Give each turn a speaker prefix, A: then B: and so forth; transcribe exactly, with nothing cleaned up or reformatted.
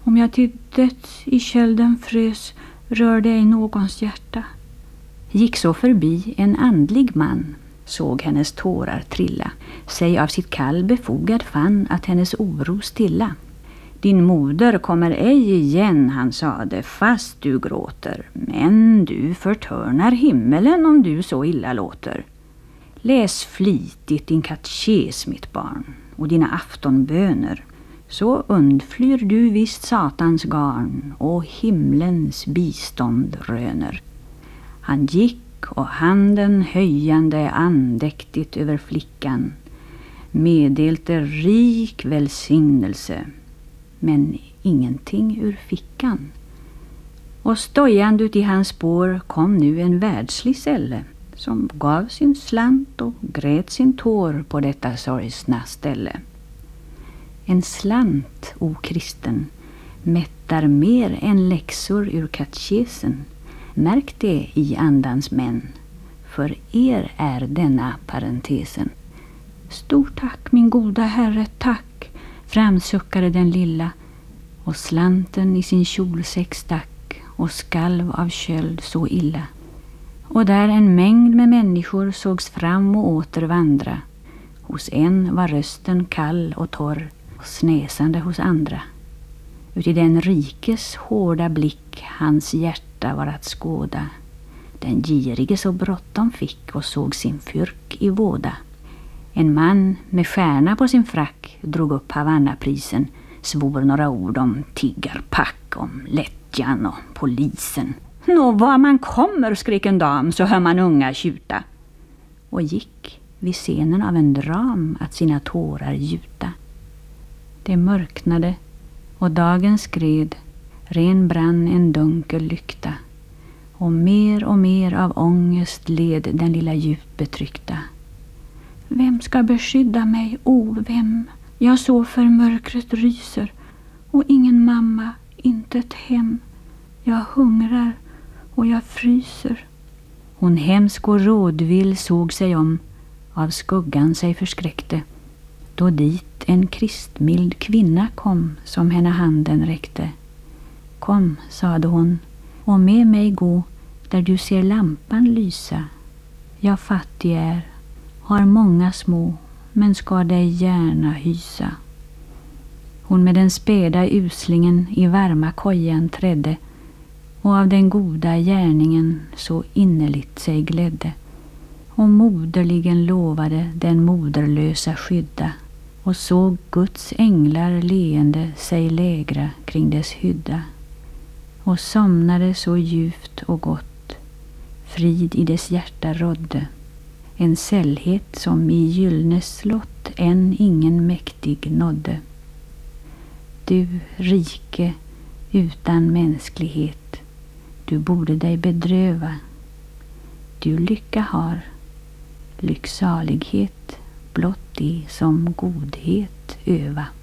A: Om jag till döds i kölden frös, rörde ej någons hjärta.
B: Gick så förbi en andlig man, såg hennes tårar trilla, sig av sitt kall befogad fann att hennes oro stilla. Din moder kommer ej igen, han sade, fast du gråter, men du förtörnar himmelen om du så illa låter. Läs flitigt din katekes, mitt barn, och dina aftonböner, så undflyr du visst satans garn och himlens bistånd röner. Han gick och handen höjande andäktigt över flickan meddelte rik välsignelse, men ingenting ur fickan. Och stojande ut i hans spår kom nu en världslig sälle, som gav sin slant och grät sin tår på detta sorgsna ställe. En slant, o kristen, mättar mer än läxor ur katekesen. Märk det i andans män, för er är denna parentesen.
A: Stort tack, min goda herre, tack, framsuckade den lilla, och slanten i sin kjolsäck stack och skalv av köld så illa. Och där en mängd med människor sågs fram och åter vandra. Hos en var rösten kall och torr och snäsande hos andra. Uti den rikes hårda blick hans hjärta var att skåda. Den girige så bråttom fick och såg sin fyrk i våda. En man med stjärna på sin frack drog upp Havanna-prisen, svor några ord om tiggarpack, om lättjan och polisen. Nå, var man kommer, skrek en dam, så hör man unga tjuta. Och gick vid scenen av en dram att sina tårar gjuta. Det mörknade och dagen skred, ren brann en dunkel lykta, och mer och mer av ångest led den lilla djupt betryckta. Vem ska beskydda mig, o vem? Jag så för mörkret ryser, och ingen mamma, inte ett hem. Jag hungrar och jag fryser. Hon hemsk och rådvill såg sig om, av skuggan sig förskräckte, då dit en kristmild kvinna kom som henne handen räckte. Kom, sade hon, och med mig gå där du ser lampan lysa. Jag fattig är, har många små, men ska dig gärna hysa. Hon med den späda uslingen i varma kojan trädde, och av den goda gärningen så innerligt sig glädde, och moderligen lovade den moderlösa skydda, och såg Guds änglar leende sig lägra kring dess hydda, och somnade så djupt och gott, frid i dess hjärta rådde, en sällhet som i gyllnes slott än ingen mäktig nådde. Du rike utan mänsklighet, du borde dig bedröva. Du lycka har, lycksalighet blott det som godhet öva.